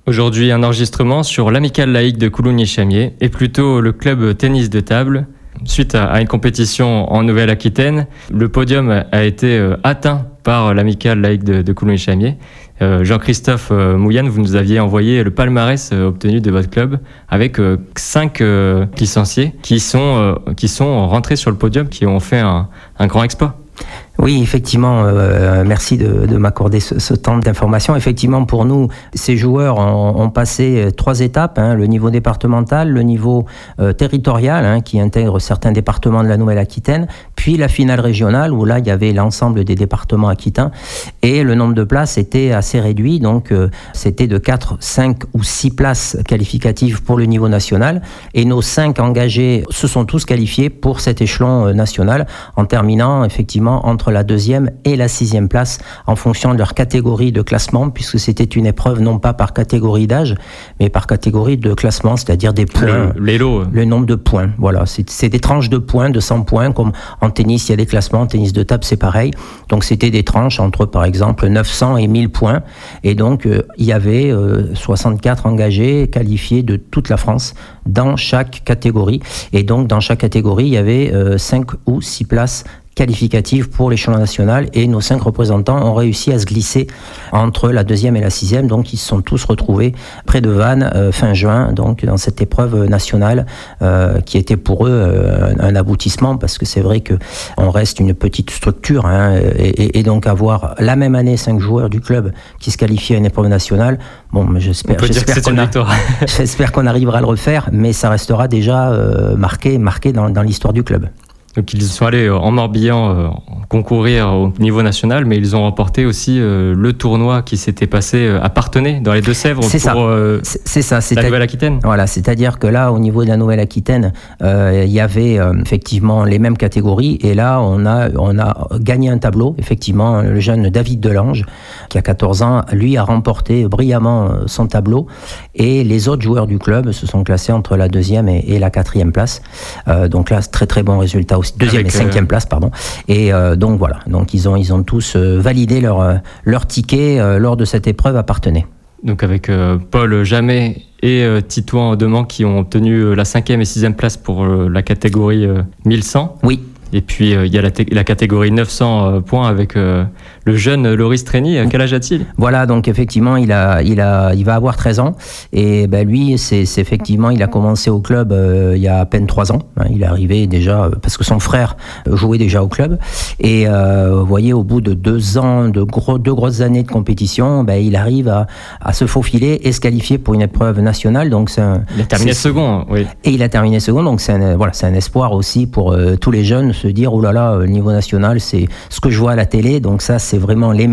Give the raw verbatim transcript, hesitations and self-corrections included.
Aujourd'hui, un enregistrement sur l'Amicale laïque de Coulommiers-Chamiers et plutôt le club tennis de table. Suite à une compétition en Nouvelle-Aquitaine, le podium a été atteint par l'Amicale laïque de, de Coulommiers-Chamiers. Euh, Jean-Christophe euh, Mouillane, vous nous aviez envoyé le palmarès euh, obtenu de votre club avec euh, cinq euh, licenciés qui sont, euh, qui sont rentrés sur le podium, qui ont fait un, un grand exploit. Oui, effectivement, euh, merci de, de m'accorder ce, ce temps d'information. Effectivement, pour nous, ces joueurs ont, ont passé trois étapes, hein, le niveau départemental, le niveau euh, territorial, hein, qui intègre certains départements de la Nouvelle-Aquitaine, puis la finale régionale, où là, il y avait l'ensemble des départements aquitains, et le nombre de places était assez réduit, donc euh, c'était de quatre, cinq ou six places qualificatives pour le niveau national, et nos cinq engagés se sont tous qualifiés pour cet échelon euh, national, en terminant effectivement entre la deuxième et la sixième place en fonction de leur catégorie de classement, puisque c'était une épreuve non pas par catégorie d'âge, mais par catégorie de classement, c'est-à-dire des points, le, les lots. le nombre de points. Voilà, c'est, c'est des tranches de points, de cent points, comme en tennis, il y a des classements, en tennis de table, c'est pareil. Donc c'était des tranches entre, par exemple, neuf cents et mille points. Et donc, euh, il y avait euh, soixante-quatre engagés qualifiés de toute la France dans chaque catégorie. Et donc, dans chaque catégorie, il y avait euh, cinq ou six places qualificatives pour l'échelon national, et nos cinq représentants ont réussi à se glisser entre la deuxième et la sixième, donc ils se sont tous retrouvés près de Vannes euh, fin juin, donc dans cette épreuve nationale euh, qui était pour eux euh, un aboutissement, parce que c'est vrai que on reste une petite structure, hein, et, et, et donc avoir la même année cinq joueurs du club qui se qualifient à une épreuve nationale, bon, mais j'espère, on peut j'espère, dire que c'est qu'on une a, victoire. j'espère qu'on arrivera à le refaire, mais ça restera déjà euh, marqué, marqué dans, dans l'histoire du club. Donc ils sont allés en Morbihan euh, concourir au niveau national, mais ils ont remporté aussi euh, le tournoi qui s'était passé euh, à Parthenay, dans les Deux-Sèvres, c'est pour euh, c'est, c'est ça, c'est la à... Nouvelle-Aquitaine. Voilà, c'est-à-dire que là, au niveau de la Nouvelle-Aquitaine, euh, il y avait euh, effectivement les mêmes catégories, et là, on a, on a gagné un tableau. Effectivement, le jeune David Delange, qui a quatorze ans, lui a remporté brillamment son tableau, et les autres joueurs du club se sont classés entre la deuxième et, et la quatrième place. Euh, donc là, très très bon résultat aussi. Deuxième Avec et cinquième euh... place, pardon. Et euh, donc voilà, donc ils ont ils ont tous euh, validé leur euh, leur ticket euh, lors de cette épreuve à Parthenay. Donc avec euh, Paul Jamet et euh, Titouan Demand qui ont obtenu euh, la cinquième et sixième place pour euh, la catégorie euh, mille cent. Oui. Et puis euh, il y a la, t- la catégorie neuf cents euh, points avec euh, le jeune Loris Trény. Quel âge a-t-il ? Voilà, donc effectivement, il a, il a, il va avoir treize ans. Et ben lui, c'est, c'est effectivement, il a commencé au club euh, il y a à peine trois ans. Hein, il est arrivé déjà euh, parce que son frère jouait déjà au club. Et euh, vous voyez, au bout de deux ans, de gros, deux grosses années de compétition, ben il arrive à, à se faufiler et se qualifier pour une épreuve nationale. Donc c'est un, il a terminé c'est, second, oui. Et il a terminé second. Donc c'est un, voilà, c'est un espoir aussi pour euh, tous les jeunes, se dire oh là là, le niveau national, c'est ce que je vois à la télé. Donc ça, c'est vraiment les